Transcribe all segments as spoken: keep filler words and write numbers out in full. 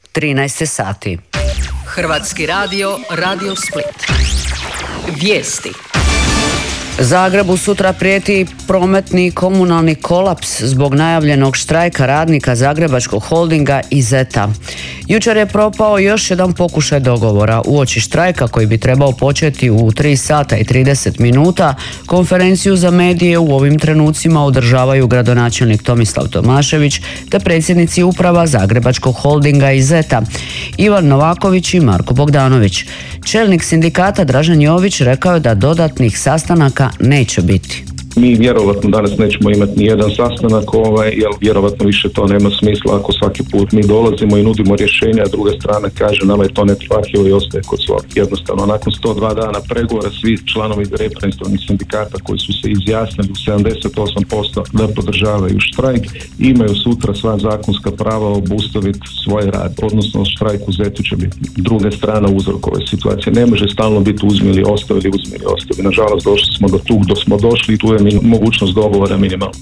trinaest sati. Hrvatski radio, Radio Split. Vijesti. Zagrebu sutra prijeti prometni i komunalni kolaps zbog najavljenog štrajka radnika Zagrebačkog holdinga i Zeta. Jučer je propao još jedan pokušaj dogovora. Uoči štrajka koji bi trebao početi u tri sata i trideset minuta, konferenciju za medije u ovim trenucima održavaju gradonačelnik Tomislav Tomašević te predsjednici uprava Zagrebačkog holdinga i Zeta, Ivan Novaković i Marko Bogdanović. Čelnik sindikata Dražen Jović rekao je da dodatnih sastanaka neće biti. Mi vjerovatno danas nećemo imati ni jedan sastanak, ovaj, jer vjerovatno više to nema smisla ako svaki put mi dolazimo i nudimo rješenja, a druga strana kaže nama je to neprihvatljivo i ostaje kod svog. Jednostavno, nakon sto dva dana pregovora svi članovi reprezentativnih sindikata koji su se izjasnili u sedamdeset osam posto da podržavaju štrajk, imaju sutra sva zakonska prava obustaviti svoj rad, odnosno štrajk u Zetu će biti druga strana uzrok ove situacije. Ne može stalno biti uzmi ili ostavi ili uzmi ili ostavi. Nažalost, došli smo do tu gdje smo došli i tu je mogućnost dogovora minimalna.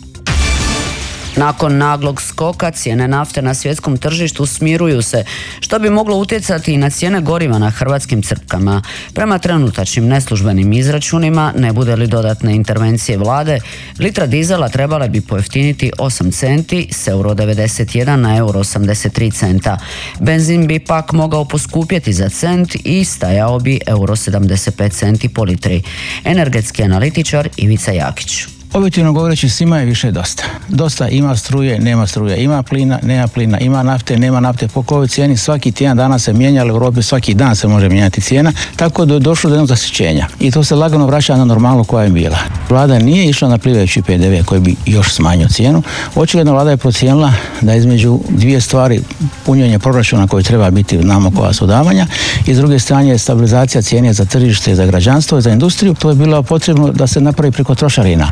Nakon naglog skoka cijene nafte na svjetskom tržištu smiruju se, što bi moglo utjecati i na cijene goriva na hrvatskim crpkama. Prema trenutačnim neslužbenim izračunima, ne bude li dodatne intervencije vlade, litra dizela trebala bi pojeftiniti osam centi s euro devedeset jedan na euro osamdeset tri centa. Benzin bi pak mogao poskupjeti za cent i stajao bi euro sedamdeset pet centi po litri. Energetski analitičar Ivica Jakić. Objektivno govoreći, svima je više dosta. Dosta ima struje, nema struje, ima plina, nema plina, ima nafte, nema nafte. Po kojoj cijeni svaki tjedan dana se mijenja, ali u Europi svaki dan se može mijenjati cijena, tako da je došlo do jednog zasićenja. I to se lagano vraća na normalnu koja je bila. Vlada nije išla na plivajući P D V koji bi još smanjio cijenu. Očigledno vlada je procijenila da između dvije stvari, punjenje proračuna koji treba biti, znamo koja su davanja, i s druge strane stabilizacija cijene za tržište, za građanstvo i za industriju, to je bilo potrebno da se napravi preko trošarina.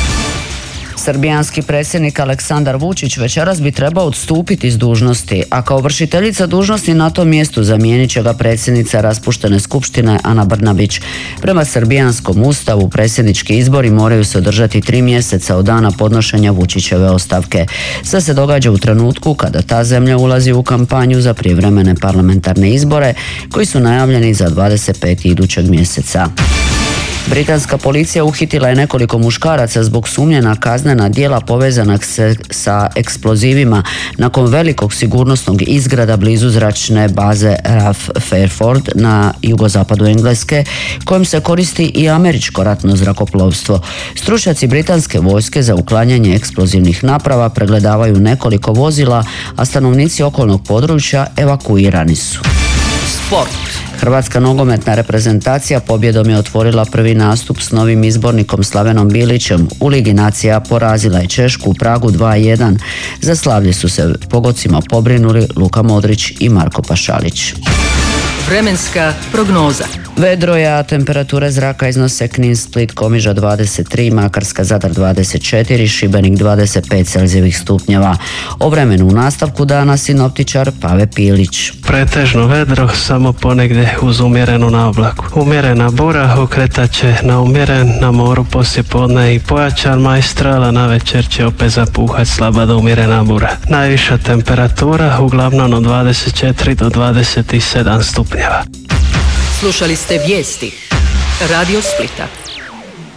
Srbijanski predsjednik Aleksandar Vučić večeras bi trebao odstupiti iz dužnosti, a kao vršiteljica dužnosti na tom mjestu zamijenit će ga predsjednica raspuštene skupštine Ana Brnabić. Prema srbijanskom ustavu predsjednički izbori moraju se održati tri mjeseca od dana podnošenja Vučićeve ostavke. Sve se događa u trenutku kada ta zemlja ulazi u kampanju za prijevremene parlamentarne izbore koji su najavljeni za dvadeset petog idućeg mjeseca. Britanska policija uhitila je nekoliko muškaraca zbog sumnje na kaznena djela povezanog se sa eksplozivima nakon velikog sigurnosnog izgrada blizu zračne baze R A F Fairford na jugozapadu Engleske, kojim se koristi i američko ratno zrakoplovstvo. Stručnjaci britanske vojske za uklanjanje eksplozivnih naprava pregledavaju nekoliko vozila, a stanovnici okolnog područja evakuirani su. Sport. Hrvatska nogometna reprezentacija pobjedom je otvorila prvi nastup s novim izbornikom Slavenom Bilićem. U Ligi nacija porazila je Češku u Pragu dva jedan. Za slavlje su se pogodcima pobrinuli Luka Modrić i Marko Pašalić. Vremenska prognoza. Vedro je, a temperature zraka iznose Knin, Split, Komiža dvadeset tri, Makarska, Zadar dvadeset četiri, Šibenik dvadeset pet celzijevih stupnjeva. O vremenu u nastavku dana sinoptičar Pave Pilić. Pretežno vedro, samo ponegdje uz umjerenu naoblaku. Umjerena bura okretat će na umjeren, na moru poslije podne i pojačan majstral, a na večer će opet zapuhat slaba do umjerena bura. Najviša temperatura uglavnom od dvadeset četiri do dvadeset sedam stupnjeva. Slušali ste vijesti Radio Splita.